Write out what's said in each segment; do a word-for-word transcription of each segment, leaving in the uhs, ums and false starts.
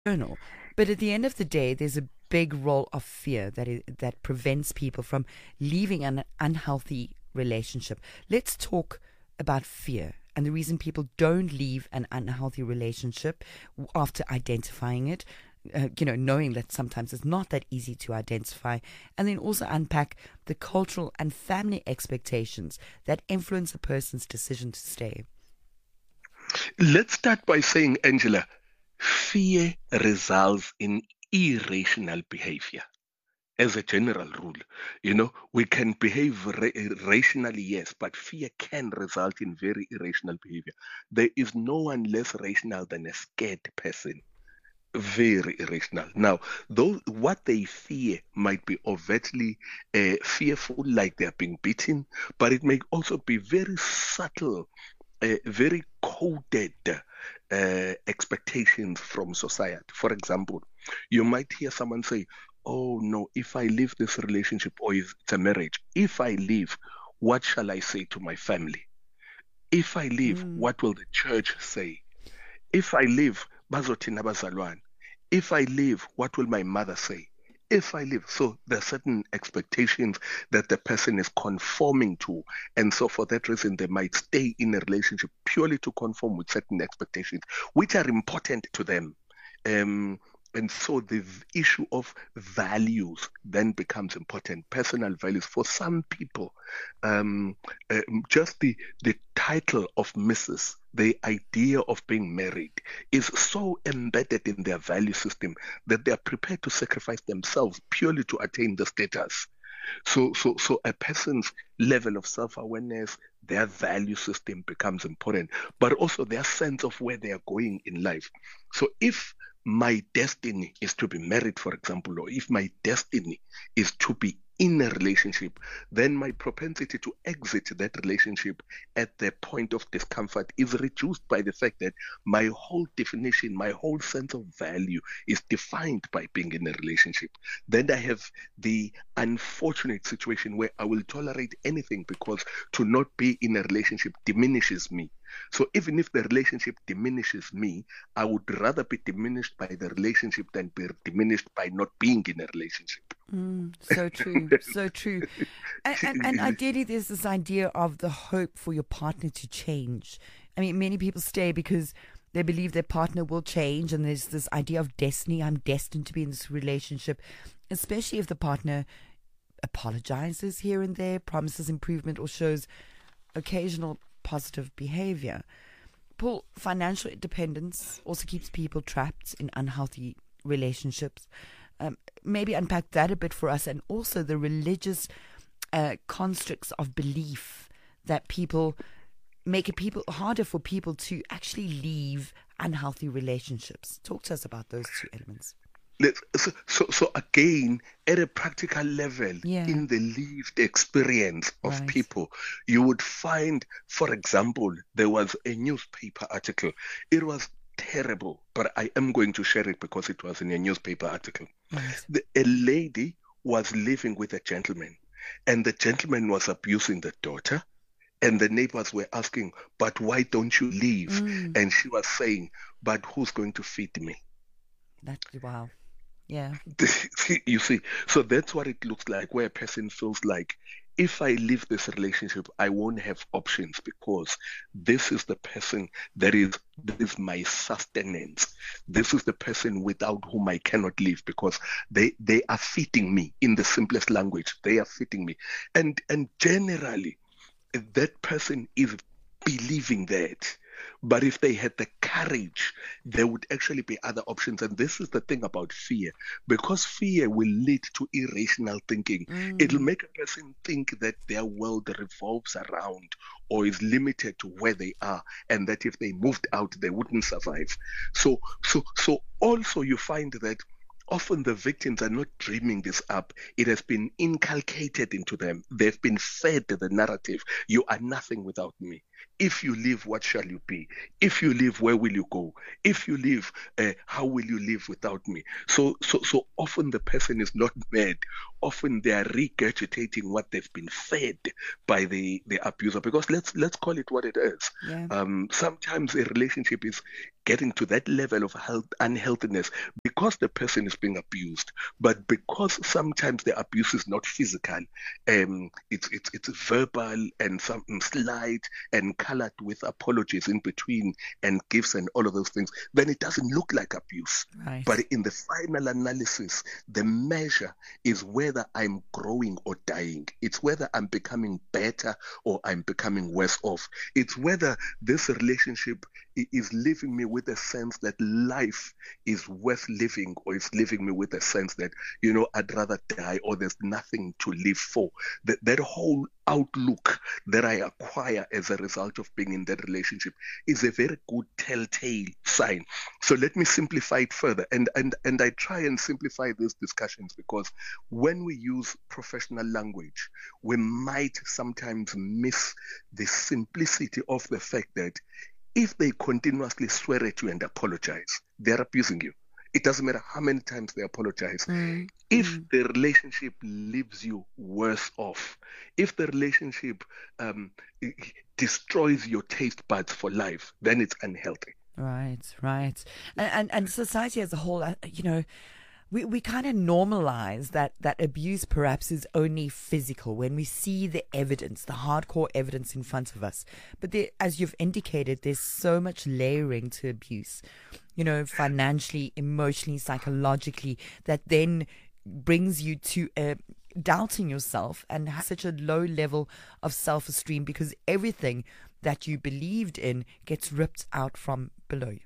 Journal. But at the end of the day, there's a big role of fear that is, that prevents people from leaving an unhealthy relationship. Let's talk about fear and the reason people don't leave an unhealthy relationship after identifying it. Uh, you know, knowing that sometimes it's not that easy to identify, and then also unpack the cultural and family expectations that influence a person's decision to stay. Let's start by saying, Angela, fear results in irrational behavior. As a general rule, you know, we can behave ra- rationally, yes, but fear can result in very irrational behavior. There is no one less rational than a scared person. Very irrational. Now, those what they fear might be overtly uh, fearful, like they're being beaten, but it may also be very subtle, uh, very coded uh, expectations from society. For example, you might hear someone say, "Oh no, if I leave this relationship or if it's a marriage, if I leave, what shall I say to my family? If I leave, Mm. what will the church say? If I leave, bazothina abazalwane. If I leave, what will my mother say? If I leave." So there are certain expectations that the person is conforming to. And so for that reason, they might stay in a relationship purely to conform with certain expectations, which are important to them. Um, and so the issue of values then becomes important. Personal values for some people, um, uh, just the the title of Missus, the idea of being married, is so embedded in their value system that they are prepared to sacrifice themselves purely to attain the status. So, so, so a person's level of self-awareness, their value system becomes important, but also their sense of where they are going in life. So if my destiny is to be married, for example, or if my destiny is to be in a relationship, then my propensity to exit that relationship at the point of discomfort is reduced by the fact that my whole definition, my whole sense of value is defined by being in a relationship. Then I have the unfortunate situation where I will tolerate anything because to not be in a relationship diminishes me. So even if the relationship diminishes me, I would rather be diminished by the relationship than be diminished by not being in a relationship. Mm, so true, so true. And, and, and ideally, there's this idea of the hope for your partner to change. I mean, many people stay because they believe their partner will change, and there's this idea of destiny. I'm destined to be in this relationship, especially if the partner apologizes here and there, promises improvement, or shows occasional positive behavior. Paul, financial independence also keeps people trapped in unhealthy relationships. Um, maybe unpack that a bit for us, and also the religious uh, constructs of belief that people make it people harder for people to actually leave unhealthy relationships. Talk to us about those two elements. So, so, so again, at a practical level, Yeah, in the lived experience of right. people, you would find, for example, there was a newspaper article. It was terrible, but I am going to share it because it was in a newspaper article. Right. The, a lady was living with a gentleman, and the gentleman was abusing the daughter. And the neighbors were asking, "But why don't you leave?" Mm, And she was saying, "But who's going to feed me?" that wow. Yeah. You see, so that's what it looks like, where a person feels like, if I leave this relationship, I won't have options because this is the person that is that is my sustenance. This is the person without whom I cannot live because they they are feeding me. In the simplest language, they are feeding me. And and generally, if that person is believing that. But if they had the courage, there would actually be other options. And this is the thing about fear. Because fear will lead to irrational thinking. It'll Mm, make a person think that their world revolves around or is limited to where they are, and that if they moved out, they wouldn't survive. So, so, so also you find that often the victims are not dreaming this up. It has been inculcated into them. They've been fed the narrative. You are nothing without me. If you leave, what shall you be? If you leave, where will you go? If you leave, uh, how will you live without me? So, so, so often the person is not mad. Often they are regurgitating what they've been fed by the, the abuser. Because let's let's call it what it is. Yeah. Um, sometimes a relationship is getting to that level of health unhealthiness because the person is being abused, but because sometimes the abuse is not physical, um, it's it's it's verbal and something slight and colored with apologies in between and gifts and all of those things, then it doesn't look like abuse. Right. But in the final analysis, the measure is whether I'm growing or dying. It's whether I'm becoming better or I'm becoming worse off. It's whether this relationship is leaving me with a sense that life is worth living, or it's leaving me with a sense that, you know, I'd rather die or there's nothing to live for. That, that whole outlook that I acquire as a result of being in that relationship is a very good telltale sign. So let me simplify it further. And, and, and I try and simplify these discussions because when we use professional language, we might sometimes miss the simplicity of the fact that if they continuously swear at you and apologize, they're abusing you. It doesn't matter how many times they apologize. Mm. If mm. the relationship leaves you worse off, if the relationship um, destroys your taste buds for life, then it's unhealthy. Right, right. And, and, and society as a whole, you know, we, we kind of normalize that, that abuse perhaps is only physical when we see the evidence, the hardcore evidence in front of us. But there, as you've indicated, there's so much layering to abuse, you know, financially, emotionally, psychologically, that then brings you to uh, doubting yourself and have such a low level of self-esteem because everything that you believed in gets ripped out from below you.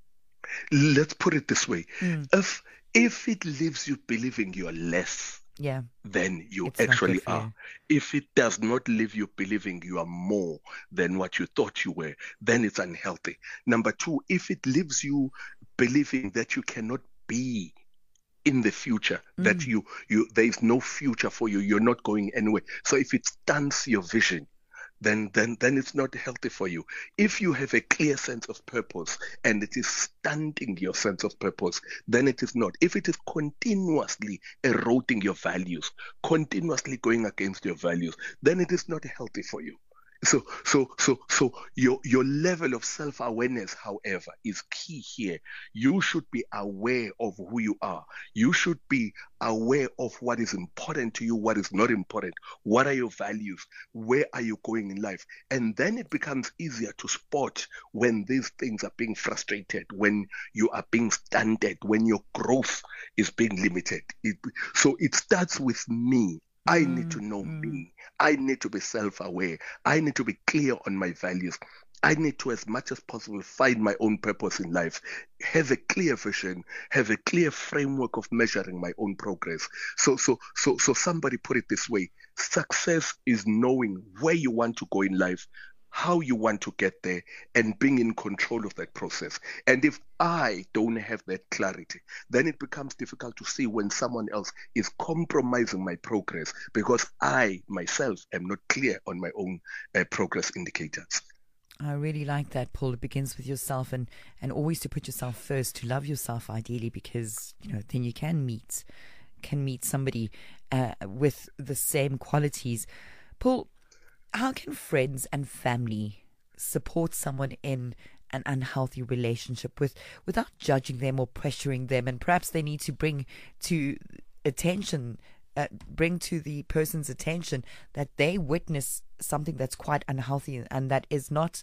Let's put it this way. Mm. If If it leaves you believing you're less yeah. than you It's actually are, you. if it does not leave you believing you are more than what you thought you were, then it's unhealthy. Number two, if it leaves you believing that you cannot be in the future, mm. that you you there is no future for you, you're not going anywhere. So if it stunts your vision, then then then it's not healthy for you. If you have a clear sense of purpose and it is stunting your sense of purpose, then it is not. If it is continuously eroding your values, continuously going against your values, then it is not healthy for you. So, so, so, so your your level of self-awareness, however, is key here. You should be aware of who you are. You should be aware of what is important to you, what is not important. What are your values? Where are you going in life? And then it becomes easier to spot when these things are being frustrated, when you are being stunted, when your growth is being limited. It, so it starts with me. I need to know mm. me. I need to be self-aware. I need to be clear on my values. I need to, as much as possible, find my own purpose in life, have a clear vision, have a clear framework of measuring my own progress. So, so, so, so somebody put it this way: success is knowing where you want to go in life, how you want to get there, and being in control of that process. And if I don't have that clarity, then it becomes difficult to see when someone else is compromising my progress because I myself am not clear on my own uh, progress indicators. I really like that, Paul. It begins with yourself, and, and always to put yourself first, to love yourself ideally, because, you know, then you can meet, can meet somebody uh, with the same qualities. Paul, how can friends and family support someone in an unhealthy relationship with without judging them or pressuring them? And perhaps they need to bring to attention, uh, bring to the person's attention that they witness something that's quite unhealthy and that is not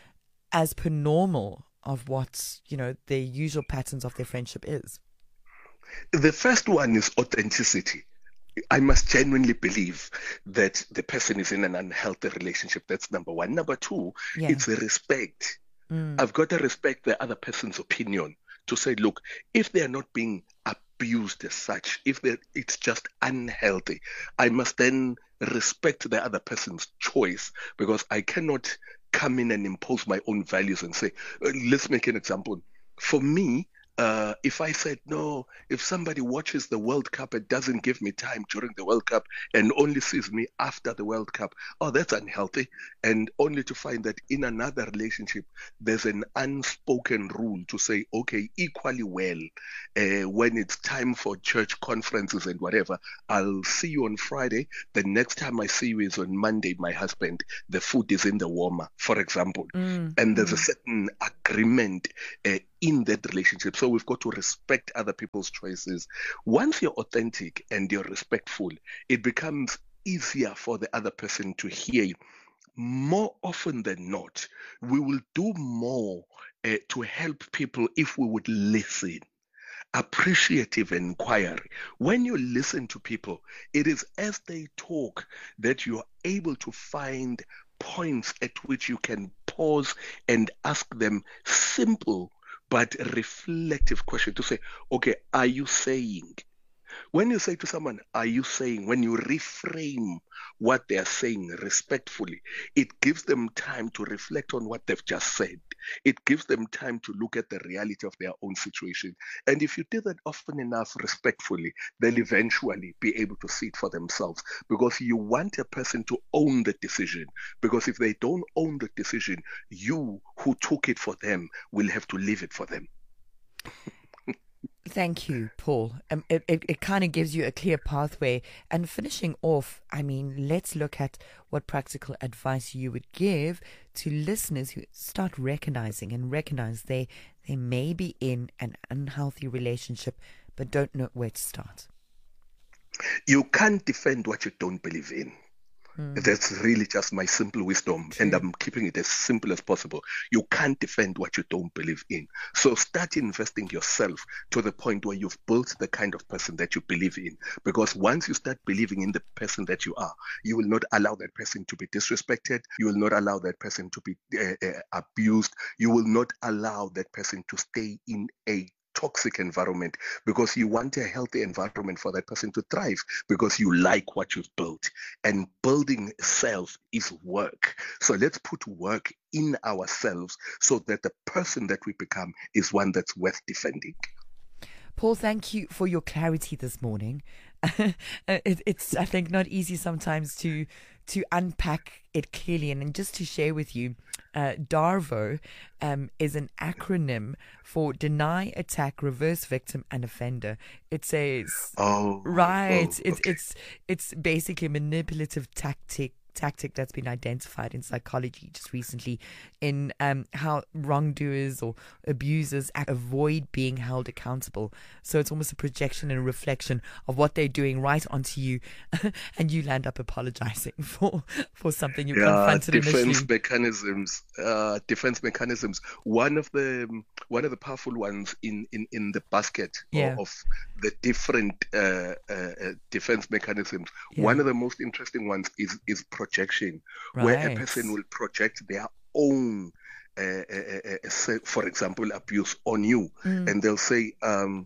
as per normal of what, you know, the usual patterns of their friendship is. The first one is authenticity. I must genuinely believe that the person is in an unhealthy relationship. That's number one. Number two, yeah. it's a respect. Mm. I've got to respect the other person's opinion to say, look, if they are not being abused as such, if it's just unhealthy, I must then respect the other person's choice, because I cannot come in and impose my own values and say, let's make an example. For me, Uh, if I said, no, if somebody watches the World Cup and doesn't give me time during the World Cup and only sees me after the World Cup, oh, that's unhealthy. And only to find that in another relationship, there's an unspoken rule to say, okay, equally well, uh, when it's time for church conferences and whatever, I'll see you on Friday. The next time I see you is on Monday, my husband. The food is in the warmer, for example. Mm, and there's mm. a certain agreement uh, in that relationship. So we've got to respect other people's choices. Once you're authentic and you're respectful, it becomes easier for the other person to hear you. More often than not, we will do more uh, to help people if we would listen. Appreciative inquiry. When you listen to people, it is as they talk that you're able to find points at which you can pause and ask them simple but reflective questions to say, okay, are you saying? When you say to someone, are you saying, when you reframe what they are saying respectfully, it gives them time to reflect on what they've just said. It gives them time to look at the reality of their own situation. And if you do that often enough respectfully, they'll eventually be able to see it for themselves, because you want a person to own the decision. Because if they don't own the decision, you who took it for them will have to leave it for them. Thank you, Paul. Um, it it, it kind of gives you a clear pathway. And finishing off, I mean, let's look at what practical advice you would give to listeners who start recognizing and recognize they, they may be in an unhealthy relationship but don't know where to start. You can't defend what you don't believe in. Mm. That's really just my simple wisdom. True. And I'm keeping it as simple as possible. You can't defend what you don't believe in. So start investing yourself to the point where you've built the kind of person that you believe in. Because once you start believing in the person that you are, you will not allow that person to be disrespected. You will not allow that person to be uh, uh, abused. You will not allow that person to stay in a toxic environment, because you want a healthy environment for that person to thrive, because you like what you've built. And building self is work. So let's put work in ourselves so that the person that we become is one that's worth defending. Paul, thank you for your clarity this morning. it, it's, I think, not easy sometimes to to unpack it clearly. And, and just to share with you, uh, DARVO um, is an acronym for Deny, Attack, Reverse, Victim, and Offender. It says, oh, right, oh, it's, okay. it's, it's basically a manipulative tactic tactic that's been identified in psychology just recently, in um, how wrongdoers or abusers avoid being held accountable. So it's almost a projection and a reflection of what they're doing right onto you, and you land up apologizing for for something you yeah, confronted defense initially. mechanisms, uh, defense mechanisms. One of the one of the powerful ones in in, in the basket yeah. of, of the different uh, uh, defense mechanisms. Yeah. One of the most interesting ones is is projection, right. where a person will project their own, uh, uh, uh, for example, abuse on you, mm. and they'll say, um,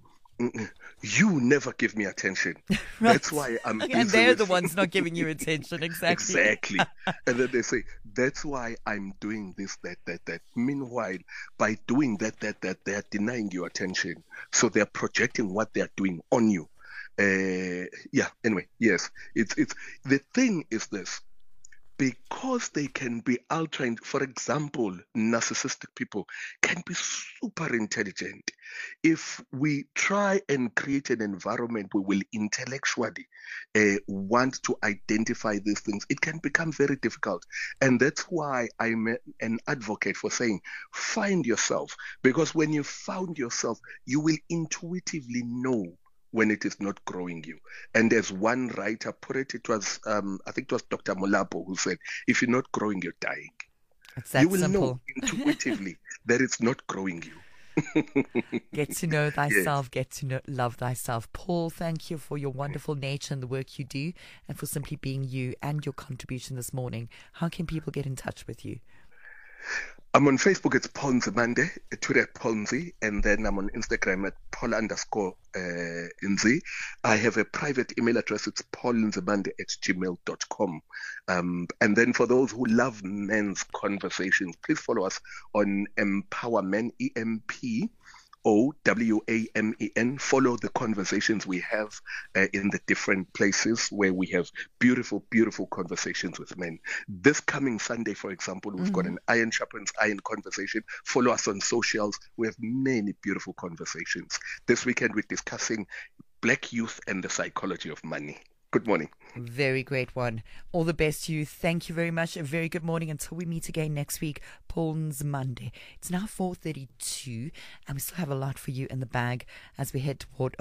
you never give me attention. right. That's why I'm busy and they're with the ones not giving you attention. Exactly. Exactly. And then they say, that's why I'm doing this, that, that, that. Meanwhile, by doing that, that, that, they're denying you attention. So they're projecting what they're doing on you. Uh, yeah, anyway, yes. It's it's the thing is this. Because they can be ultra, for example, narcissistic people can be super intelligent. If we try and create an environment where we will intellectually uh, want to identify these things, it can become very difficult. And that's why I'm an advocate for saying, find yourself. Because when you found yourself, you will intuitively know when it is not growing you. And as one writer put it, it was, um, I think it was Doctor Molapo who said, if you're not growing, you're dying. It's that you will simple. know intuitively that it's not growing you. Get to know thyself, yes. Get to know, love thyself. Paul, thank you for your wonderful nature and the work you do, and for simply being you and your contribution this morning. How can people get in touch with you? I'm on Facebook, it's Paul Nzimande, Twitter at Paul Nzi, and then I'm on Instagram at Paul underscore uh, Nzi. I have a private email address, it's paulnzimande at gmail dot com. Um, and then for those who love men's conversations, please follow us on Empower Men, E M P O W A M E N. Follow the conversations we have uh, in the different places where we have beautiful, beautiful conversations with men. This coming Sunday, for example, we've mm-hmm. got an Iron Sharpens Iron conversation. Follow us on socials. We have many beautiful conversations. This weekend, we're discussing Black youth and the psychology of money. Good morning. Very great one. All the best to you. Thank you very much. A very good morning until we meet again next week, Paul's Monday. It's now four thirty-two and we still have a lot for you in the bag as we head toward